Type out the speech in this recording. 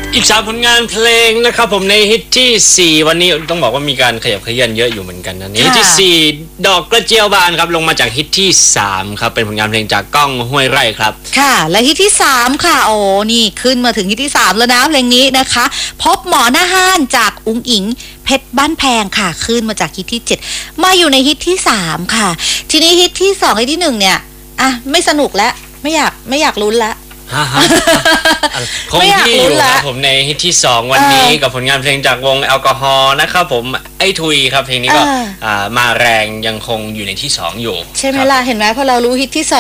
อีก3ผลงานเพลงนะครับผมในฮิตที่4วันนี้ต้องบอกว่ามีการขยับเขยื้อนเยอะอยู่เหมือนกันนะฮิตที่4ดอกกระเจียวบานครับลงมาจากฮิตที่3ครับเป็นผลงานเพลงจากก้องห้วยไร่ครับค่ะและฮิตที่3ค่ะโอ้นี่ขึ้นมาถึงฮิตที่3แล้วนะเพลงนี้นะคะพบหมอหน้าห้านจากอุ๋งอิงเพชรบ้านแพงค่ะขึ้นมาจากฮิตที่7มาอยู่ในฮิตที่3ค่ะทีนี้ฮิตที่2ฮิตที่1เนี่ยอ่ะไม่สนุกแล้วไม่อยากลุ้นละคงที่อยู่ครับผมในฮิตที่2วันนี้กับผลงานเพลงจากวงแอลกอฮอล์นะครับผมไอ้ทุยครับเพลงนี้ก็มาแรงยังคงอยู่ในที่2อยู่ใช่ไหมล่ะเห็นไหมพอเรารู้ฮิตที่2